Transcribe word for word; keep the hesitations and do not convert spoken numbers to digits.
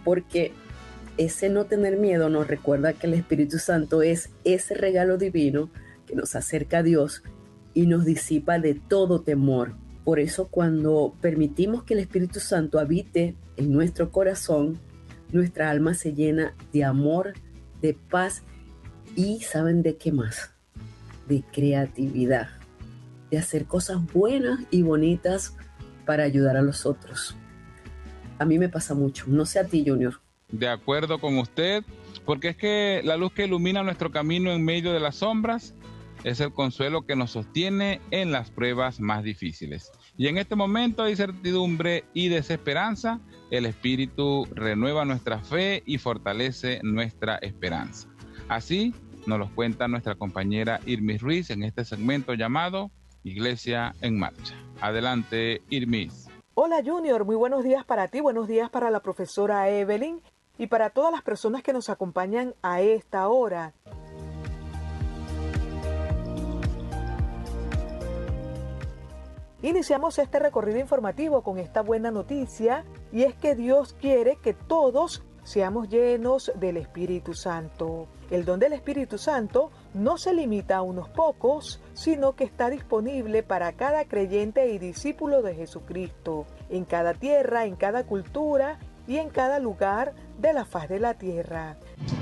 porque ese no tener miedo nos recuerda que el Espíritu Santo es ese regalo divino que nos acerca a Dios y nos disipa de todo temor. Por eso, cuando permitimos que el Espíritu Santo habite en nuestro corazón, nuestra alma se llena de amor, de paz y ¿saben de qué más? De creatividad, de hacer cosas buenas y bonitas para ayudar a los otros. A mí me pasa mucho, no sé a ti, Junior. De acuerdo con usted, porque es que la luz que ilumina nuestro camino en medio de las sombras es el consuelo que nos sostiene en las pruebas más difíciles. Y en este momento de incertidumbre y desesperanza, el Espíritu renueva nuestra fe y fortalece nuestra esperanza. Así nos lo cuenta nuestra compañera Irmis Ruiz en este segmento llamado Iglesia en Marcha. Adelante, Irmis. Hola Junior, muy buenos días para ti, buenos días para la profesora Evelyn y para todas las personas que nos acompañan a esta hora. Iniciamos este recorrido informativo con esta buena noticia, y es que Dios quiere que todos seamos llenos del Espíritu Santo. El don del Espíritu Santo no se limita a unos pocos, sino que está disponible para cada creyente y discípulo de Jesucristo, en cada tierra, en cada cultura y en cada lugar de la faz de la tierra.